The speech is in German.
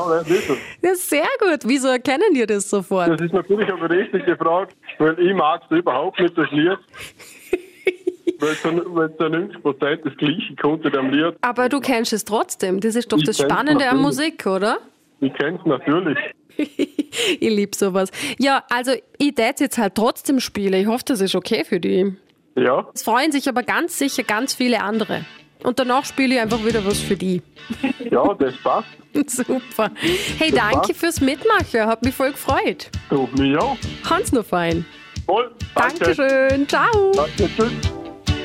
genau, das ist es. Ja, sehr gut. Wieso erkennen die das sofort? Das ist natürlich aber richtig gefragt, weil ich mag es überhaupt nicht, das Lied. Weil so 90% das Gleiche kommt in dem Lied. Aber du kennst es trotzdem. Das ist doch Ich das kenn's Spannende an natürlich. Musik, oder? Ich kenne es natürlich. Ich liebe sowas. Ja, also ich tät jetzt halt trotzdem spielen. Ich hoffe, das ist okay für die. Ja, Es freuen sich aber ganz sicher ganz viele andere. Und danach spiele ich einfach wieder was für die. ja, das passt. Super. Hey, danke fürs Mitmachen. Hat mich voll gefreut. Du, mich auch. Hans noch fein. Voll. Danke. Dankeschön. Ciao. Danke, tschüss.